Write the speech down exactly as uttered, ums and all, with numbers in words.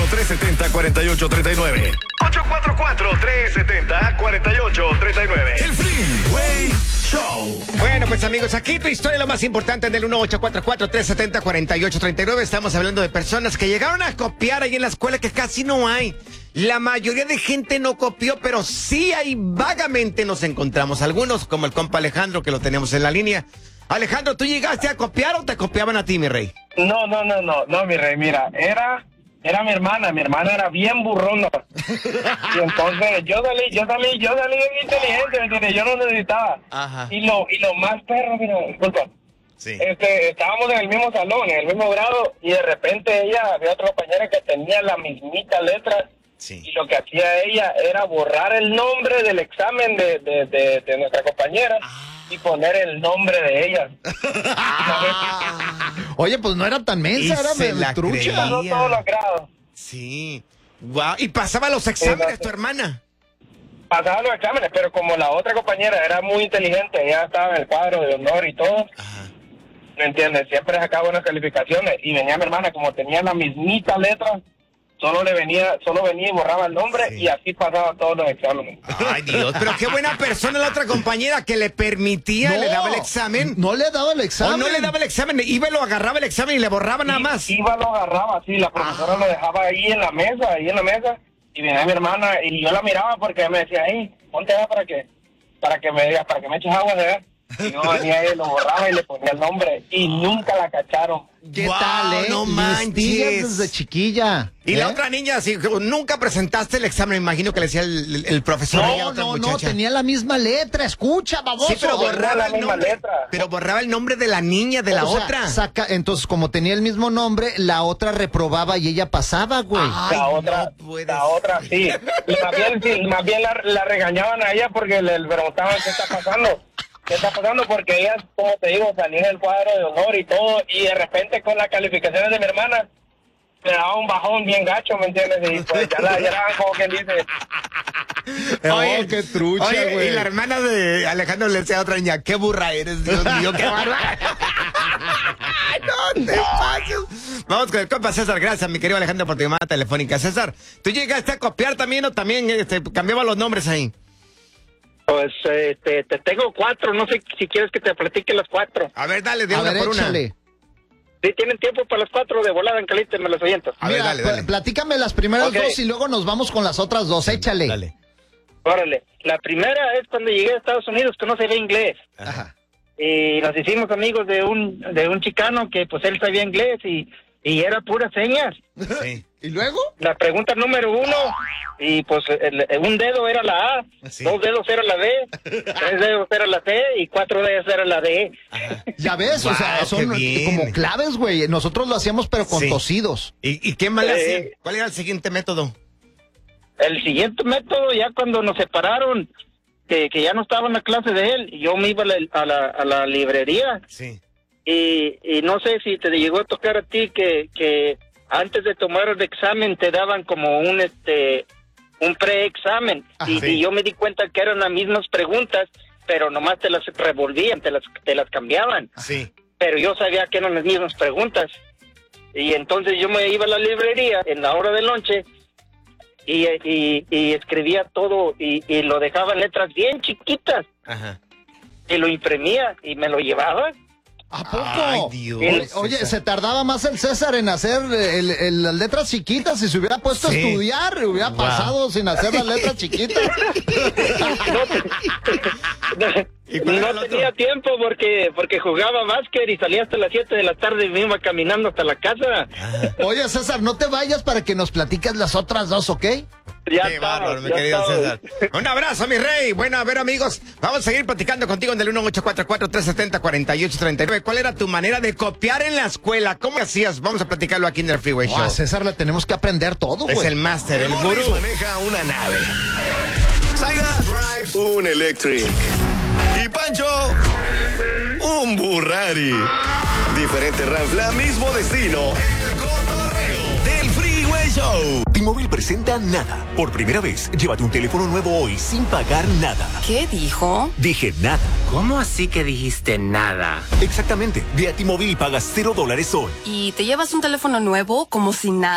tres siete cero, cuatro ocho tres nueve. ocho cuatro cuatro, tres siete cero, cuatro ocho tres nueve. El Freeway Show. Bueno, pues amigos, aquí tu historia es lo más importante en el uno ocho cuatro cuatro, tres siete cero, cuatro ocho tres nueve. Estamos hablando de personas que llegaron a copiar ahí en la escuela, que casi no hay. La mayoría de gente no copió, pero sí hay, vagamente nos encontramos algunos, como el compa Alejandro, que lo tenemos en la línea. Alejandro, ¿tú llegaste a copiar o te copiaban a ti, mi rey? No, no, no, no, no, mi rey, mira, era, era mi hermana, mi hermana era bien burrona. Y entonces yo salí, yo salí, yo salí bien inteligente, ¿me entiendes? Yo no necesitaba. Ajá. Y lo, y lo más perro, mira, disculpa. Sí. Este, estábamos en el mismo salón, en el mismo grado, y de repente ella, había otra compañera que tenía la mismita letra. Sí. Y lo que hacía ella era borrar el nombre del examen de, de, de, de nuestra compañera. Ah. Y poner el nombre de ella. Oye, pues no era tan mensa, era de trucha. Pasó todos los grados. Sí. Wow. ¿Y pasaba los exámenes sí, tu hermana? Pasaba los exámenes, pero como la otra compañera era muy inteligente, ella estaba en el cuadro de honor y todo. Ajá. ¿Me entiendes? Siempre sacaba buenas calificaciones. Y venía mi hermana, como tenía la mismita letra, solo le venía, solo venía y borraba el nombre, sí. Y así pasaba todos los exámenes. Ay, Dios, pero qué buena persona la otra compañera que le permitía, no, le daba el examen. No le daba el examen. O no le daba el examen, iba y lo agarraba el examen y le borraba nada más. Iba, lo agarraba, sí, la profesora ah. lo dejaba ahí en la mesa, ahí en la mesa, y venía mi hermana, y yo la miraba porque me decía, hey, ponte allá para que, para que me digas, para que me eches agua de ver. Y yo venía y lo borraba y le ponía el nombre, y nunca la cacharon. ¿Qué wow, tal, eh? No manches. Desde chiquilla. Y ¿eh? la otra niña, sí, nunca presentaste el examen, me imagino que le decía el, el, el profesor. No, a la otra no, muchacha. no, tenía la misma letra, escucha, baboso. Sí, pero borraba la el misma nombre. Letra. Pero borraba el nombre de la niña, de la o otra. Sea, saca, entonces, como tenía el mismo nombre, la otra reprobaba y ella pasaba, güey. Ay, la otra, no puedes. la otra, sí. Y más bien, sí, más bien la, la regañaban a ella porque le preguntaban qué está pasando. ¿Qué está pasando? Porque ella, como te digo, salía en el cuadro de honor y todo, y de repente con las calificaciones de mi hermana, me daba un bajón bien gacho, ¿me entiendes? Y pues ya la, ya la como quien dice. Oye, oh, qué trucha, güey. Y la hermana de Alejandro le decía a otra niña, qué burra eres, Dios mío, qué bárbara. No te pases. Vamos con el compa César, gracias, mi querido Alejandro, por tu llamada telefónica. César, ¿tú llegaste a copiar también o también este, cambiaban los nombres ahí? Pues este, te tengo cuatro, no sé si quieres que te platique las cuatro. A ver, dale, de a una ver, por échale. una. Si tienen tiempo para las cuatro de volada en caliente, me las aviento. A Mira, ver, dale, dale. Platícame las primeras okay. dos y luego nos vamos con las otras dos, échale. Dale. Órale, la primera es cuando llegué a Estados Unidos, que no sabía inglés. Ajá. Y nos hicimos amigos de un de un chicano que pues él sabía inglés y, y era puras señas. Sí. ¿Y luego? La pregunta número uno, y pues el, el, un dedo era la A, sí. Dos dedos era la B, tres dedos era la C y cuatro dedos era la D. Ajá. Ya ves, wow, o sea, son como claves, güey. Nosotros lo hacíamos pero con sí. tosidos. ¿Y, y qué más le hacían? Eh, ¿Cuál era el siguiente método? El siguiente método, ya cuando nos separaron, que, que ya no estaba en la clase de él, yo me iba a la, a la, a la librería. Sí. Y, y no sé si te llegó a tocar a ti que... que antes de tomar el examen te daban como un este un preexamen y, sí. y yo me di cuenta que eran las mismas preguntas, pero nomás te las revolvían, te las te las cambiaban. Sí. Pero yo sabía que eran las mismas preguntas. Y entonces yo me iba a la librería en la hora del lonche y, y, y escribía todo y, y lo dejaba en letras bien chiquitas. Ajá. Y lo imprimía y me lo llevaba. ¿A poco? Ay, Dios. Oye, oye, se tardaba más el César en hacer el, el, las letras chiquitas. Si se hubiera puesto sí. a estudiar, hubiera wow. pasado sin hacer las letras chiquitas. No, no, no tenía tiempo porque porque jugaba básquet y salía hasta las siete de la tarde y me iba caminando hasta la casa. Oye, César, no te vayas para que nos platiques las otras dos, ¿ok? Ya Qué estamos, bárbaro, mi ya querido estamos. César. Un abrazo, mi rey. Bueno, a ver, amigos, vamos a seguir platicando contigo en el uno ocho cuatro cuatro, tres siete cero, cuatro ocho tres nueve. ¿Cuál era tu manera de copiar en la escuela? ¿Cómo hacías? Vamos a platicarlo aquí en el Freeway Show. Oh, a César le tenemos que aprender todo, güey. Es el máster, el gurú. Maneja una nave. Saiga drive un electric. Y Pancho, un Burrari. Diferente ranfla, mismo destino. Del Freeway Show. T-Mobile presenta Nada. Por primera vez, llévate un teléfono nuevo hoy sin pagar nada. ¿Qué dijo? Dije nada. ¿Cómo así que dijiste nada? Exactamente. Ve a T-Mobile y pagas cero dólares hoy. ¿Y te llevas un teléfono nuevo como si nada?